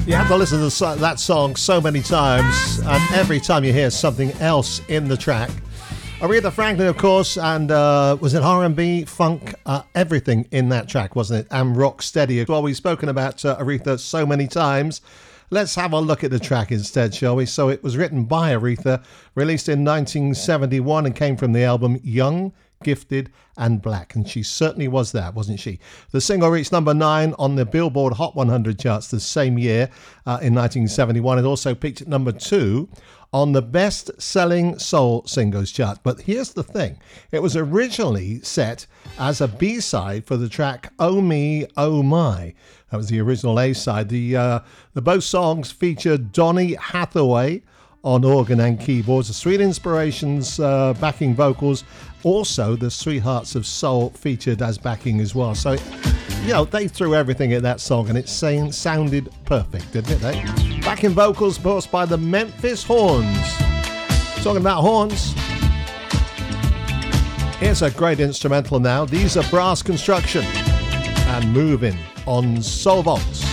You have to listen to that song so many times, and every time you hear something else in the track. Aretha Franklin, of course, and was it R&B, funk, everything in that track, wasn't it? And rock steady. Well, we've spoken about Aretha so many times. Let's have a look at the track instead, shall we? So it was written by Aretha, released in 1971, and came from the album Young, Gifted and Black, and she certainly was that, wasn't she? The single reached number 9 on the Billboard Hot 100 charts the same year in 1971. It also peaked at number 2 on the best-selling soul singles chart. But here's the thing. It was originally set as a B-side for the track Oh Me, Oh My. That was the original A-side. The both songs featured Donny Hathaway on organ and keyboards, the Sweet Inspirations backing vocals, also the Sweethearts of Soul featured as backing as well. So, you know, they threw everything at that song and it sounded perfect, didn't it? Backing vocals brought by the Memphis Horns. Talking about horns, here's a great instrumental now. These are Brass Construction and Moving on Soul Vaults.